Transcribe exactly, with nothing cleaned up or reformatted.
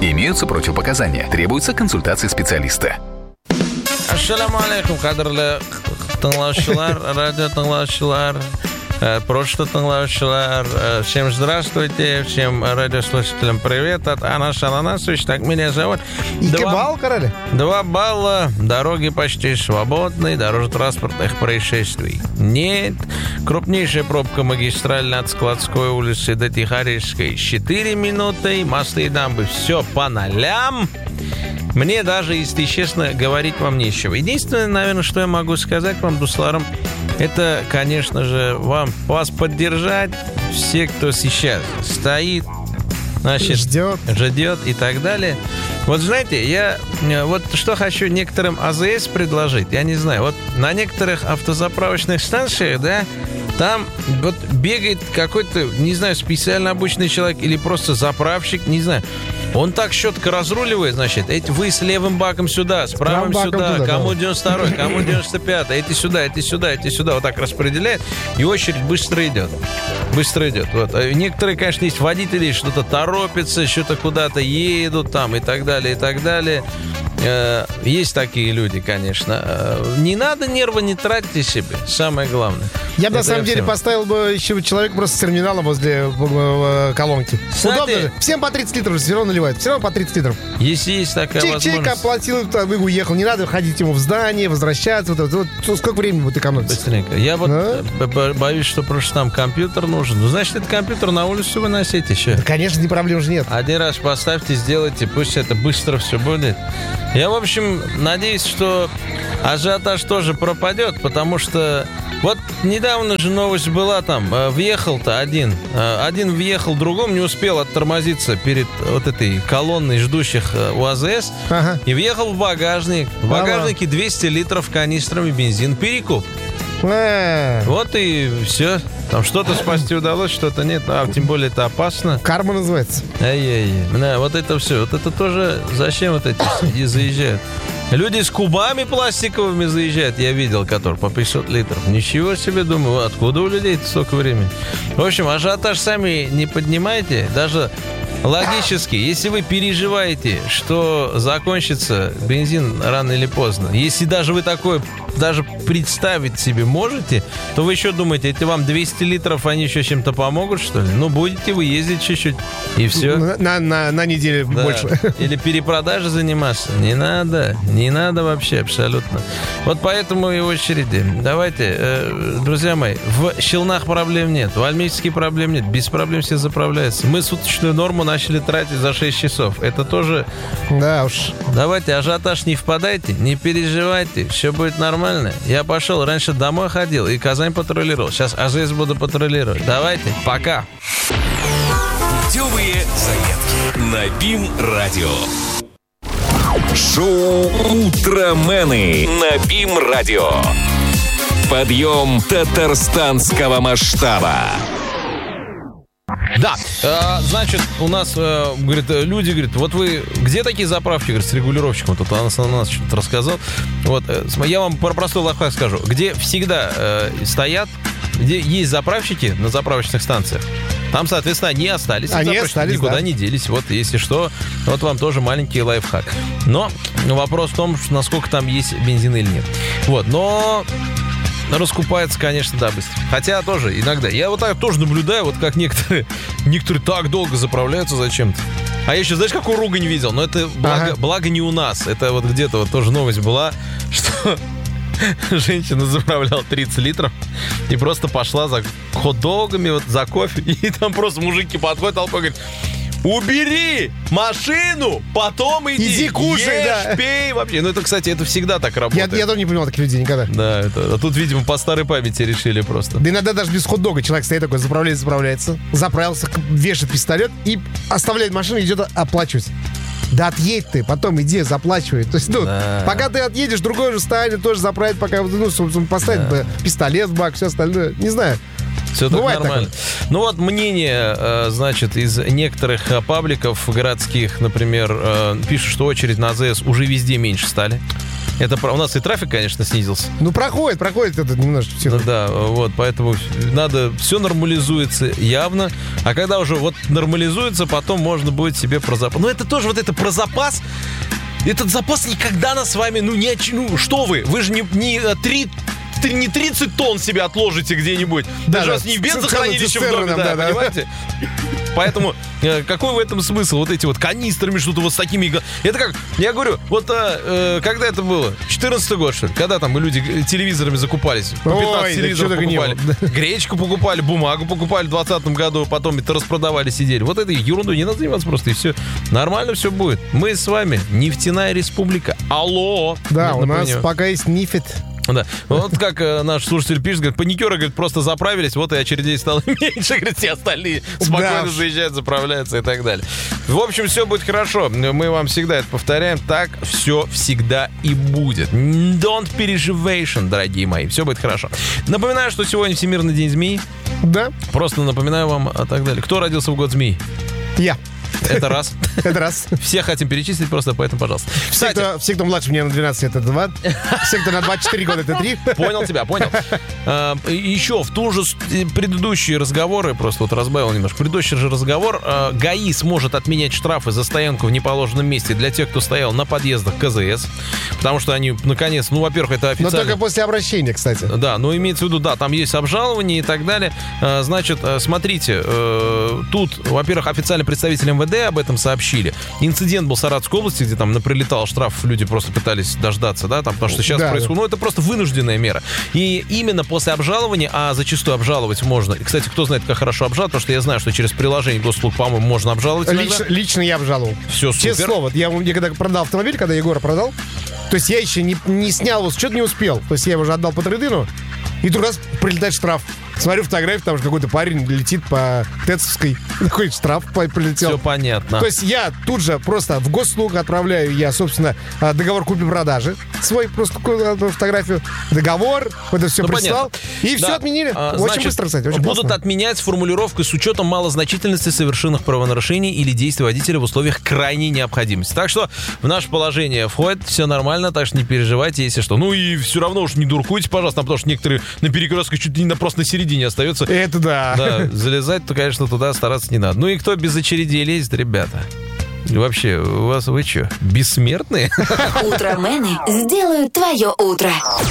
Имеются противопоказания. Требуется консультация специалиста. Ассаламу алейкум, кадрлы тыңлаушылар, радио тыңлаушылар, просто тыңлаушылар. Всем здравствуйте, всем радиослушателям привет от Анас Ананасович, так меня зовут. Два, два балла, дороги почти свободны, дорожно-транспортных происшествий нет. Крупнейшая пробка магистральной от Складской улицы до Тихорецкой четыре минуты, мосты и дамбы все по нолям. Мне даже, если честно, говорить вам нечего. Единственное, наверное, что я могу сказать вам, дусларам, это, конечно же, вам вас поддержать. Все, кто сейчас стоит, значит, ждет. ждет и так далее. Вот знаете, я вот что хочу некоторым АЗС предложить, я не знаю, вот на некоторых автозаправочных станциях, да, там вот бегает какой-то, не знаю, специально обученный человек или просто заправщик, не знаю. Он так четко разруливает, значит, эти вы с левым баком сюда, с правым баком сюда, туда, кому да. девяносто второй, кому девяносто пятый, эти сюда, эти сюда, эти сюда, вот так распределяет, и очередь быстро идет. Быстро идет. Вот. Некоторые, конечно, есть водители, что-то торопятся, что-то куда-то едут там и так далее, и так далее. Есть такие люди, конечно. Не надо нервы, не тратьте себе. Самое главное. Я бы, на Это самом я деле, всем. поставил бы еще человека просто с терминала возле э, колонки. Знаете, удобно же. Всем по тридцать литров все равно наливают. Все равно по тридцать литров. Если есть такая Чик-чик, возможность... оплатил, там, и уехал. Не надо ходить ему в здание, возвращаться. Вот, вот, вот, сколько времени будет экономиться? Быстренько. Я вот Да? б- б- боюсь, что просто там компьютер нужен. Ну, значит, это компьютер на улицу выносите еще. Да, конечно, ни проблем же нет. Один раз поставьте, сделайте, пусть это быстро все будет. Я, в общем, надеюсь, что ажиотаж тоже пропадет, потому что вот недавно же новость была там, э, въехал-то один, э, один въехал, другому не успел оттормозиться перед вот этой колонной ждущих э, у АЗС, Ага. и въехал в багажник. В Ага. багажнике двести литров канистрами бензин, перекуп. Э, Вот и все. Там что-то спасти удалось, что-то нет. А тем более это опасно. Карма называется. Ай-яй-яй. Да, вот это все. Вот это тоже... Зачем вот эти все заезжают? Люди с кубами пластиковыми заезжают, я видел, которые по пятьсот литров. Ничего себе, думаю, откуда у людей столько времени? В общем, ажиотаж сами не поднимайте. Даже логически, если вы переживаете, что закончится бензин рано или поздно, если даже вы такое даже представить себе можете, то вы еще думаете, эти вам двести литров, они еще чем-то помогут, что ли? Ну, будете вы ездить чуть-чуть, и все. На, на, на, на неделю Да. больше. Или перепродажей заниматься. Не надо. Не надо вообще абсолютно. Вот поэтому и очереди. Давайте, э, друзья мои, в Челнах проблем нет, в Альметьевске проблем нет. Без проблем все заправляются. Мы суточную норму начали тратить за шесть часов. Это тоже... Да уж. Давайте, ажиотаж не впадайте, не переживайте. Все будет нормально. Я пошел, раньше домой ходил и Казань патрулировал. Сейчас АЗС буду патрулировать. Давайте, пока. Путевые заметки на БИМ-радио. Шоу «Утромены» на БИМ-радио. Подъем татарстанского масштаба. Да, э, значит, у нас, э, говорит, люди, говорят, вот вы где такие заправки, говорит, с регулировщиком? Тут Анас Ананас что-то рассказал. Вот, э, я вам про простой лайфхак скажу. Где всегда э, стоят, где есть заправщики на заправочных станциях, там, соответственно, они остались. Они заправщики остались, никуда да. не делись. Вот, если что, вот вам тоже маленький лайфхак. Но вопрос в том, что насколько там есть бензин или нет. Вот, но... раскупается, конечно, да, быстро. Хотя тоже иногда. Я вот так тоже наблюдаю, вот как некоторые, некоторые так долго заправляются зачем-то. А я еще, знаешь, какую ругань видел? Но это благо, Ага. благо не у нас. Это вот где-то вот тоже новость была, что женщина заправляла тридцать литров и просто пошла за хот-догами, вот за кофе. И там просто мужики подходят, толпой говорят: убери машину, потом иди, Иди кушай, ешь, да. пей вообще. Ну, это, кстати, это всегда так Я, работает. я тоже не понимал таких людей никогда. Да, это, а тут, видимо, по старой памяти решили просто. Да иногда даже без хот-дога человек стоит такой, заправляется, заправляется, заправился, вешает пистолет и оставляет машину и идет оплачивать. Да отъедь ты, потом иди, заплачивай. То есть, ну, Да. пока ты отъедешь, другой же станет тоже заправить, пока, ну, собственно, поставить Да. пистолет в бак, все остальное. Не знаю. Все так Бывает нормально. Ну вот мнение, э, значит, из некоторых э, пабликов городских, например, э, пишут, что очередь на АЗС уже везде меньше стали. Это про- у нас и трафик, конечно, снизился. Ну, проходит, проходит это немножко все. Ну да, вот, поэтому надо, все нормализуется явно. А когда уже вот нормализуется, потом можно будет себе про запас. Ну, это тоже вот это про запас. Этот запас никогда нас с вами, ну, не оч... ну, что вы? Вы же не, не три... не тридцать тонн себе отложите где-нибудь. Да, Даже да. раз не в бензохранилище в доме, Цистерном, да, да, да. понимаете? Поэтому э, какой в этом смысл? Вот эти вот канистрами что-то вот с такими... га- Это как, я говорю, вот э, когда это было? четырнадцатый год, что ли? Когда там мы люди телевизорами закупались? По пятнадцать Ой, да телевизоров чё только не покупали. было. Гречку покупали, бумагу покупали в двадцатом году, потом это распродавали, сидели. Вот этой ерундой не надо заниматься просто, и все. Нормально все будет. Мы с вами нефтяная республика. Алло! Да, у нас Напомню. пока есть нифит. Да. Вот как э, наш слушатель пишет, говорит, паникеры, говорит, просто заправились, вот и очередей стало меньше, говорит, все остальные спокойно Да. заезжают, заправляются и так далее. В общем, все будет хорошо. Мы вам всегда это повторяем. Так все всегда и будет. Don't переживation, дорогие мои. Все будет хорошо. Напоминаю, что сегодня Всемирный день змеи. Да, Просто напоминаю вам и так далее. Кто родился в год змеи? я. Это раз. Это раз. Все хотим перечислить, просто поэтому, пожалуйста. Все Кстати, кто, все, кто младше меня на двенадцать, это два. Все, кто на двадцать четыре года, это три. понял тебя, понял. А, еще в ту же с- предыдущие разговоры, просто вот разбавил немножко, предыдущий же разговор, а, ГАИ сможет отменять штрафы за стоянку в неположенном месте для тех, кто стоял на подъездах КЗС, потому что они, наконец, ну, во-первых, это Но официально... только после обращения, кстати. Да, ну имеется в виду, да, там есть обжалование и так далее. А, Значит, э, смотрите, э, тут, во-первых, официальный представитель МВД об этом сообщили. Инцидент был в Саратовской области, где там наприлетал штраф, люди просто пытались дождаться, да, там, потому что сейчас Да, происходит, ну это просто вынужденная мера. И именно после обжалования, а зачастую обжаловать можно, и, кстати, кто знает, как хорошо обжаловать, потому что я знаю, что через приложение госуслуг, по-моему, можно обжаловать иногда. Лично, лично я обжаловал. Все супер. Честное слово, я, я когда продал автомобиль, когда Егора продал, то есть я еще не, не снял его, что-то не успел. То есть я его уже отдал по трейдину, и тут раз прилетает штраф. Смотрю фотографию, там же какой-то парень летит по Тецовской, такой штраф по- прилетел. Все понятно. То есть я тут же просто в госуслуг отправляю я, собственно, а, договор купли-продажи свой, просто какую-то фотографию, договор, это все Ну, прислал, понятно. и все Да. отменили. А, Очень значит, быстро, кстати, очень будут классно. отменять с формулировкой с учетом малозначительности совершенных правонарушений или действий водителя в условиях крайней необходимости. Так что в наше положение входит, все нормально, так что не переживайте, если что. Ну и все равно уж не дуркуйте, пожалуйста, потому что некоторые на перекрестках чуть ли не на, просто на середине остаются. Это да. Да, залезать-то, конечно, туда стараться не надо. Ну и кто без очередей лезет, ребята? И вообще, у вас вы что, бессмертные? Утромены сделают твое утро.